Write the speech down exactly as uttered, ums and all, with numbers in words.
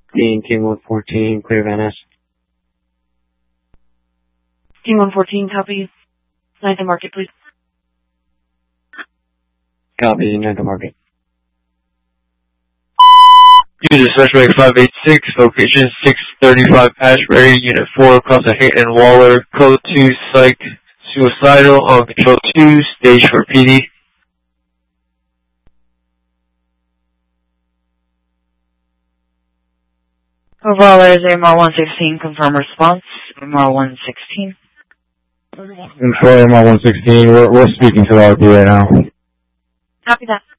Team, Team one fourteen, clear Van Ness. Team one fourteen, copy. ninth and Market, please. Copy, ninth and Market. Unit suspect five eight six, location six thirty-five Ashbury, Unit four, across the Hayton and Waller, code two, psych, suicidal, on control two, stage for P D. Overall, there's A M R one sixteen, confirm response. A M R one sixteen. Control A M R one sixteen, we're, we're speaking to the R P right now. Copy that.